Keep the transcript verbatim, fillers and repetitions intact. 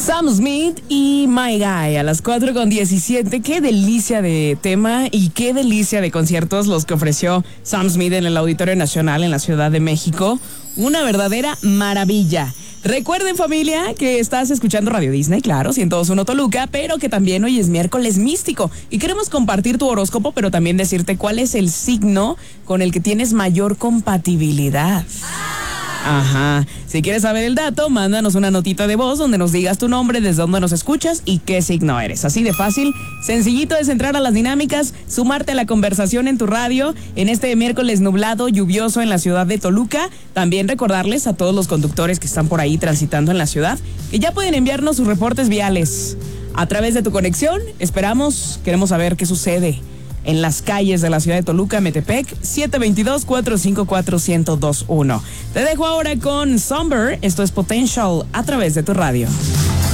Sam Smith y My Guy a las cuatro con diecisiete. Qué delicia de tema y qué delicia de conciertos los que ofreció Sam Smith en el Auditorio Nacional en la Ciudad de México. Una verdadera maravilla. Recuerden, familia, que estás escuchando Radio Disney, claro, ciento dos punto uno Toluca, pero que también hoy es miércoles místico y queremos compartir tu horóscopo, pero también decirte cuál es el signo con el que tienes mayor compatibilidad. Ajá. Si quieres saber el dato, mándanos una notita de voz donde nos digas tu nombre, desde dónde nos escuchas y qué signo eres. Así de fácil, sencillito es entrar a las dinámicas, sumarte a la conversación en tu radio en este miércoles nublado, lluvioso en la ciudad de Toluca. También recordarles a todos los conductores que están por ahí transitando en la ciudad que ya pueden enviarnos sus reportes viales a través de tu conexión. Esperamos, queremos saber qué sucede en las calles de la ciudad de Toluca, Metepec, siete dos dos, cuatro cinco cuatro, uno cero dos uno. Te dejo ahora con Somber, esto es Potential a través de tu radio.